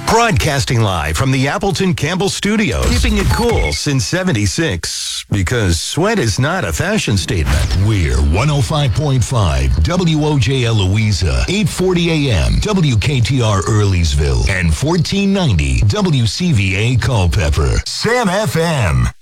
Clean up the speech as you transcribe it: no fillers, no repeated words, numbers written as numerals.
Broadcasting live from the Appleton Campbell Studios. Keeping it cool since 76. Because sweat is not a fashion statement. We're 105.5 WOJL Louisa, 840 AM, WKTR Earlysville, and 1490 WCVA Culpeper. Sam FM.